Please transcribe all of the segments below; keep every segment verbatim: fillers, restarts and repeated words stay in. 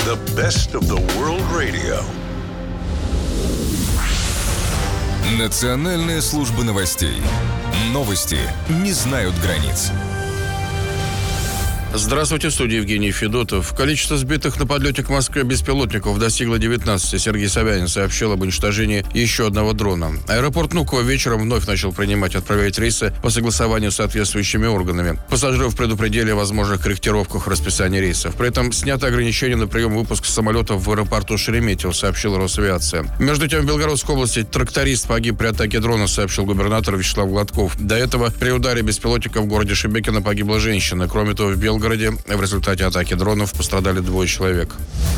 The best of the world radio. Национальная служба новостей. Новости не знают границ. Здравствуйте, в студии Евгений Федотов. Количество сбитых на подлете к Москве беспилотников достигло девятнадцати. Сергей Собянин сообщил об уничтожении еще одного дрона. Аэропорт Внуково вечером вновь начал принимать и отправлять рейсы по согласованию с соответствующими органами. Пассажиров предупредили о возможных корректировках в расписании рейсов. При этом снято ограничение на прием и выпуск самолетов в аэропорту Шереметьево, сообщила Росавиация. Между тем, в Белгородской области тракторист погиб при атаке дрона, сообщил губернатор Вячеслав Гладков. До этого при ударе беспилотника в городе Шебекино погибла женщина. Кроме того, в Белгороде в результате атаки дронов пострадали двое человек.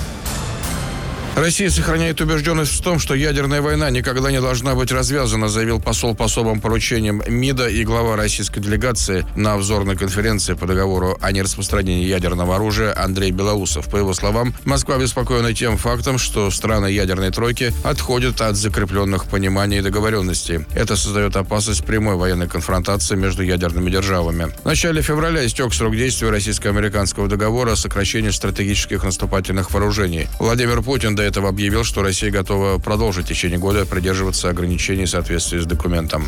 Россия сохраняет убежденность в том, что ядерная война никогда не должна быть развязана, заявил посол по особым поручениям МИДа и глава российской делегации на обзорной конференции по договору о нераспространении ядерного оружия Андрей Белоусов. По его словам, Москва обеспокоена тем фактом, что страны ядерной тройки отходят от закрепленных пониманий и договоренностей. Это создает опасность прямой военной конфронтации между ядерными державами. В начале февраля истек срок действия российско-американского договора о сокращении стратегических наступательных вооружений. Владимир Путин до этого объявил, что Россия готова продолжить в течение года придерживаться ограничений в соответствии с документом.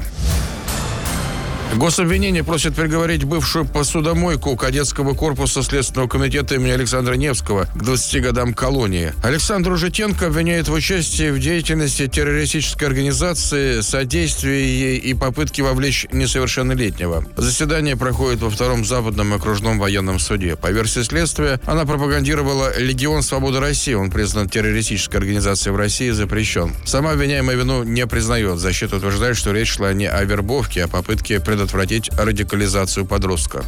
Гособвинение просит приговорить бывшую посудомойку кадетского корпуса Следственного комитета имени Александра Невского к двадцати годам колонии. Александру Житенко обвиняют в участии в деятельности террористической организации, содействии ей и попытке вовлечь несовершеннолетнего. Заседание проходит во втором Западном окружном военном суде. По версии следствия, она пропагандировала Легион Свободы России. Он признан террористической организацией в России и запрещен. Сама обвиняемая вину не признает. Защита утверждает, что речь шла не о вербовке, а о попытке предотвратить предотвратить радикализацию подростка.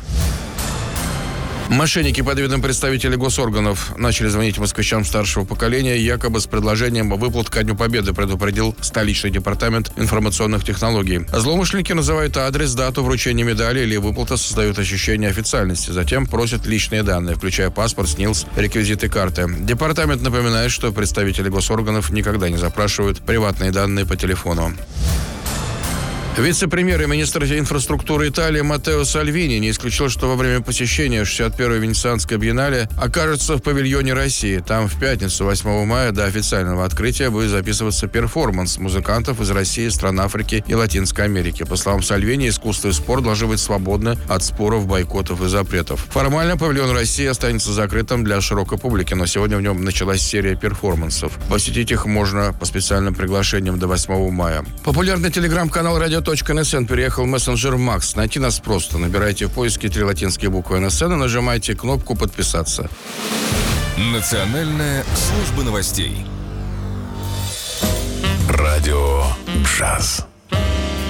Мошенники под видом представителей госорганов начали звонить москвичам старшего поколения, якобы с предложением выплат ко Дню Победы, предупредил столичный департамент информационных технологий. Злоумышленники называют адрес, дату вручения медали или выплаты, создают ощущение официальности. Затем просят личные данные, включая паспорт, СНИЛС, реквизиты карты. Департамент напоминает, что представители госорганов никогда не запрашивают приватные данные по телефону. Вице-премьер и министр инфраструктуры Италии Маттео Сальвини не исключил, что во время посещения шестьдесят первой Венецианской биеннале окажется в павильоне России. Там в пятницу, восьмого мая, до официального открытия будет записываться перформанс музыкантов из России, стран Африки и Латинской Америки. По словам Сальвини, искусство и спорт должны быть свободны от споров, бойкотов и запретов. Формально павильон России останется закрытым для широкой публики, но сегодня в нем началась серия перформансов. Посетить их можно по специальным приглашениям до восьмого мая. Популярный телеграм-канал «Радио .эн.эн» переехал в мессенджер Макс. Найти нас просто. Набирайте в поиске три латинские буквы эн эс эн и нажимайте кнопку «Подписаться». Национальная служба новостей. Радио «Джаз».